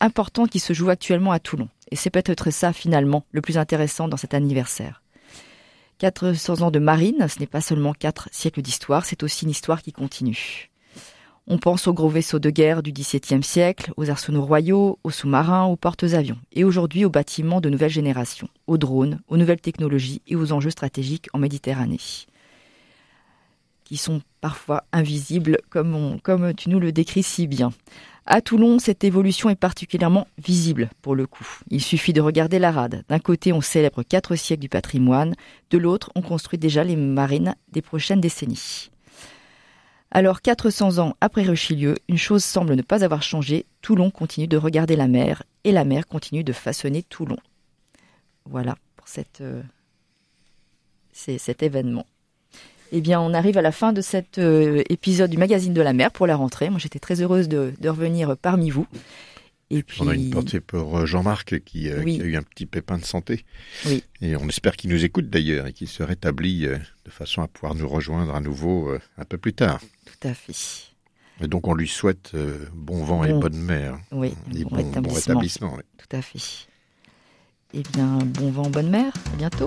importante qui se joue actuellement à Toulon. Et c'est peut-être ça, finalement, le plus intéressant dans cet anniversaire. 400 ans de marine, ce n'est pas seulement 4 siècles d'histoire, c'est aussi une histoire qui continue. On pense aux gros vaisseaux de guerre du XVIIe siècle, aux arsenaux royaux, aux sous-marins, aux porte-avions, et aujourd'hui aux bâtiments de nouvelle génération, aux drones, aux nouvelles technologies et aux enjeux stratégiques en Méditerranée, qui sont parfois invisibles comme tu nous le décris si bien. À Toulon, cette évolution est particulièrement visible pour le coup. Il suffit de regarder la rade. D'un côté, on célèbre 4 siècles du patrimoine, de l'autre, on construit déjà les marines des prochaines décennies. Alors, 400 ans après Richelieu, une chose semble ne pas avoir changé. Toulon continue de regarder la mer et la mer continue de façonner Toulon. Voilà pour cet événement. Eh bien, on arrive à la fin de cet épisode du Magazine de la mer pour la rentrée. Moi, j'étais très heureuse de revenir parmi vous. Et puis... On a une pensée pour Jean-Marc qui a eu un petit pépin de santé. Oui. Et on espère qu'il nous écoute d'ailleurs et qu'il se rétablit de façon à pouvoir nous rejoindre à nouveau un peu plus tard. Tout à fait. Et donc on lui souhaite bon vent et bonne mer. Oui, et bon rétablissement. Oui. Tout à fait. Eh bien, bon vent, bonne mer. À bientôt.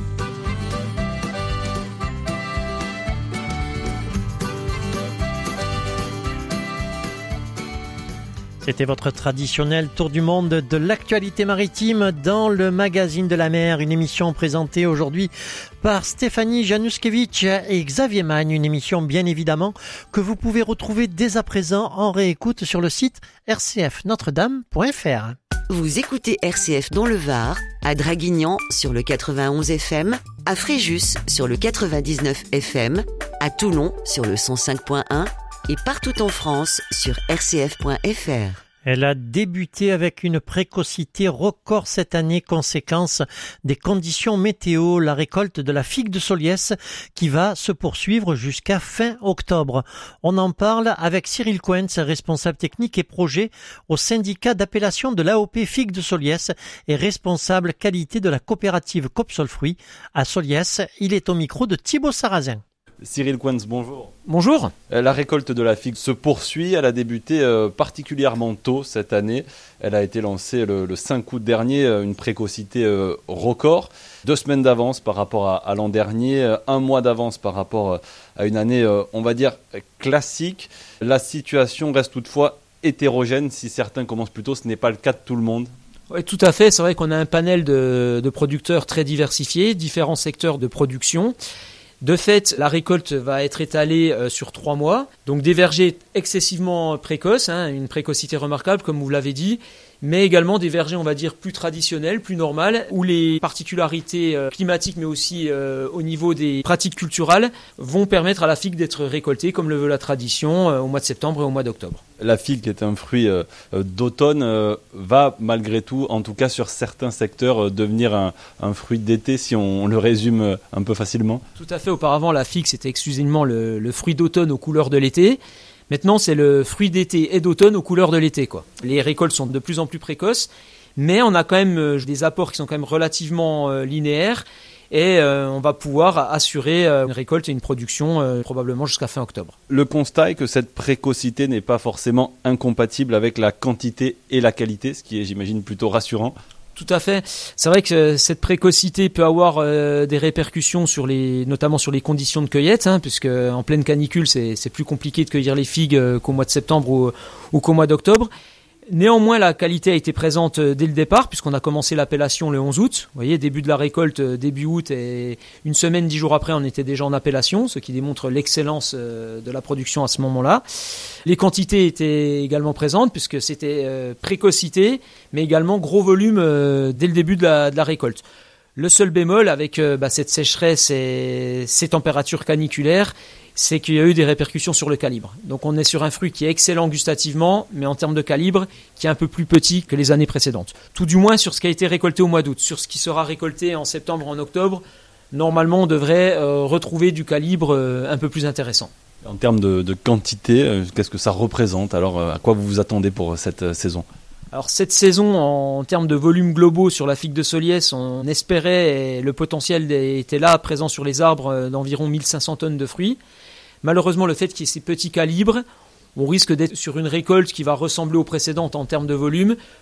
C'était votre traditionnel tour du monde de l'actualité maritime dans le Magazine de la mer, une émission présentée aujourd'hui par Stéphanie Januszkiewicz et Xavier Magne, une émission bien évidemment que vous pouvez retrouver dès à présent en réécoute sur le site rcfnotre-dame.fr. Vous écoutez RCF dans le Var, à Draguignan sur le 91 FM, à Fréjus sur le 99 FM, à Toulon sur le 105.1 et partout en France sur rcf.fr. Elle a débuté avec une précocité record cette année, conséquence des conditions météo, la récolte de la figue de Soliès qui va se poursuivre jusqu'à fin octobre. On en parle avec Cyril Coens, responsable technique et projet au syndicat d'appellation de l'AOP Figue de Soliès et responsable qualité de la coopérative Copsolfruit à Soliès. Il est au micro de Thibaut Sarrazin. Cyril Coens, bonjour. Bonjour. La récolte de la figue se poursuit. Elle a débuté particulièrement tôt cette année. Elle a été lancée le 5 août dernier, une précocité record. 2 semaines d'avance par rapport à l'an dernier, 1 mois d'avance par rapport à une année, on va dire, classique. La situation reste toutefois hétérogène. Si certains commencent plus tôt, ce n'est pas le cas de tout le monde. Oui, tout à fait. C'est vrai qu'on a un panel de producteurs très diversifiés, différents secteurs de production. De fait, la récolte va être étalée sur 3 mois. Donc des vergers excessivement précoces, une précocité remarquable comme vous l'avez dit, mais également des vergers, on va dire, plus traditionnels, plus normales, où les particularités climatiques, mais aussi au niveau des pratiques culturelles, vont permettre à la figue d'être récoltée, comme le veut la tradition, au mois de septembre et au mois d'octobre. La figue, qui est un fruit d'automne, va malgré tout, en tout cas sur certains secteurs, devenir un fruit d'été, si on le résume un peu facilement. Tout à fait. Auparavant, la figue, c'était exclusivement le fruit d'automne aux couleurs de l'été. Maintenant, c'est le fruit d'été et d'automne aux couleurs de l'été, quoi. Les récoltes sont de plus en plus précoces, mais on a quand même des apports qui sont quand même relativement linéaires et on va pouvoir assurer une récolte et une production probablement jusqu'à fin octobre. Le constat est que cette précocité n'est pas forcément incompatible avec la quantité et la qualité, ce qui est, j'imagine, plutôt rassurant. Tout à fait. C'est vrai que cette précocité peut avoir des répercussions notamment sur les conditions de cueillette, puisque en pleine canicule, c'est plus compliqué de cueillir les figues qu'au mois de septembre ou qu'au mois d'octobre. Néanmoins, la qualité a été présente dès le départ, puisqu'on a commencé l'appellation le 11 août. Vous voyez, début de la récolte, début août, et une semaine, 10 jours après, on était déjà en appellation, ce qui démontre l'excellence de la production à ce moment-là. Les quantités étaient également présentes, puisque c'était précocité, mais également gros volume dès le début de la récolte. Le seul bémol avec cette sécheresse et ces températures caniculaires, c'est qu'il y a eu des répercussions sur le calibre. Donc on est sur un fruit qui est excellent gustativement, mais en termes de calibre, qui est un peu plus petit que les années précédentes. Tout du moins sur ce qui a été récolté au mois d'août. Sur ce qui sera récolté en septembre, en octobre, normalement on devrait retrouver du calibre un peu plus intéressant. En termes de quantité, qu'est-ce que ça représente? Alors à quoi vous vous attendez pour cette saison? Alors cette saison, en termes de volumes globaux sur la figue de Soliès, on espérait, et le potentiel était là, présent sur les arbres, d'environ 1500 tonnes de fruits. Malheureusement, le fait qu'il y ait ces petits calibres, on risque d'être sur une récolte qui va ressembler aux précédentes en termes de volume,